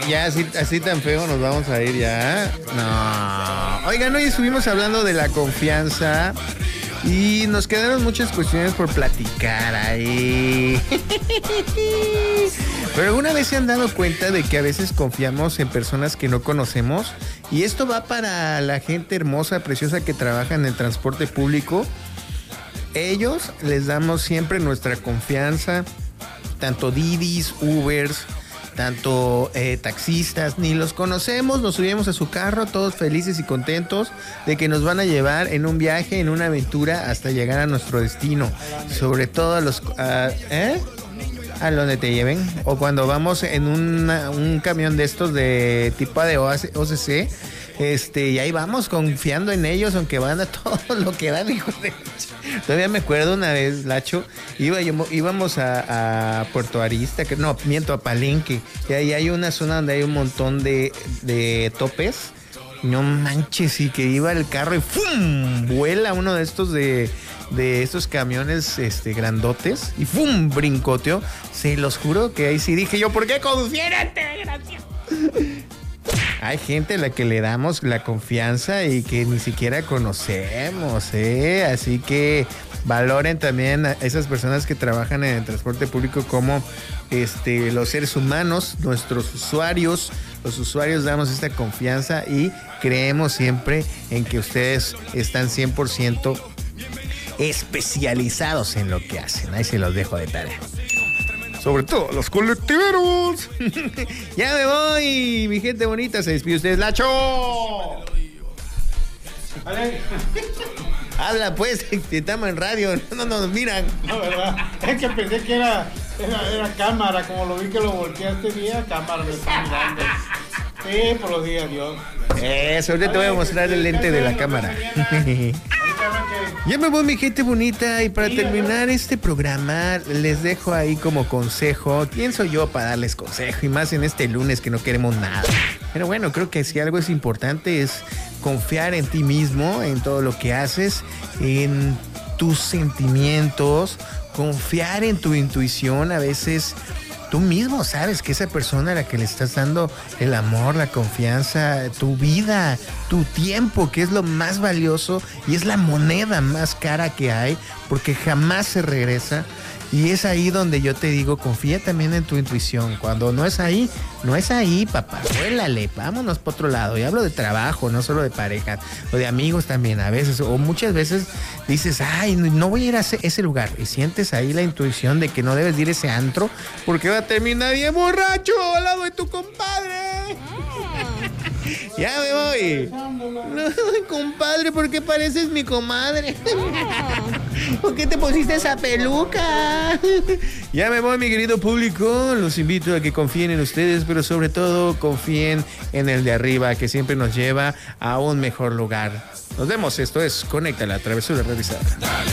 Ya así tan feo nos vamos a ir ya. No. Oigan, hoy estuvimos hablando de la confianza y nos quedaron muchas cuestiones por platicar ahí. Pero ¿alguna vez se han dado cuenta de que a veces confiamos en personas que no conocemos? Y esto va para la gente hermosa, preciosa que trabaja en el transporte público. Ellos les damos siempre nuestra confianza, tanto Didis, Ubers, tanto taxistas, ni los conocemos, nos subimos a su carro todos felices y contentos de que nos van a llevar en un viaje, en una aventura hasta llegar a nuestro destino. Sobre todo a donde te lleven, o cuando vamos en un camión de estos de tipo de OCC, y ahí vamos confiando en ellos, aunque van a todo lo que dan, hijos de... Todavía me acuerdo una vez, Lacho, íbamos a Puerto Arista, a Palenque, y ahí hay una zona donde hay un montón de topes. No manches, y que iba el carro y ¡fum! Vuela uno de estos camiones grandotes y ¡fum! Brincoteó. Se los juro que ahí sí dije yo, ¿por qué confiar en este desgraciado? Hay gente a la que le damos la confianza y que ni siquiera conocemos, así que valoren también a esas personas que trabajan en el transporte público como los seres humanos, nuestros usuarios. Los usuarios damos esta confianza y creemos siempre en que ustedes están 100% especializados en lo que hacen. Ahí se los dejo de tarea. Sobre todo los colectiveros. Ya me voy, mi gente bonita. Se despide usted, Lacho. ¿Vale? Habla pues, estamos en radio, no nos miran. No, ¿verdad? Es que pensé que era cámara, como lo vi que lo volteaste día, cámara me está mirando. Sí, por los días, Dios. Eso, ahorita te voy a mostrar el lente de la cámara. Ya me voy, mi gente bonita, y para terminar este programa les dejo ahí como consejo. ¿Quién soy yo para darles consejo? Y más en este lunes que no queremos nada. Pero bueno, creo que si algo es importante es confiar en ti mismo, en todo lo que haces, en tus sentimientos, confiar en tu intuición. A veces tú mismo sabes que esa persona a la que le estás dando el amor, la confianza, tu vida, tu tiempo, que es lo más valioso y es la moneda más cara que hay, porque jamás se regresa. Y es ahí donde yo te digo, confía también en tu intuición. Cuando no es ahí, papá. Vuélale, vámonos para otro lado. Y hablo de trabajo, no solo de pareja, o de amigos también a veces. O muchas veces dices, ay, no voy a ir a ese lugar. Y sientes ahí la intuición de que no debes ir a ese antro porque va a terminar bien borracho al lado de tu compadre. Ya me voy. No, compadre, ¿por qué pareces mi comadre? ¿Por qué te pusiste esa peluca? Ya me voy, mi querido público. Los invito a que confíen en ustedes, pero sobre todo confíen en el de arriba, que siempre nos lleva a un mejor lugar. Nos vemos. Esto es Conéctala, Travesura Realizada.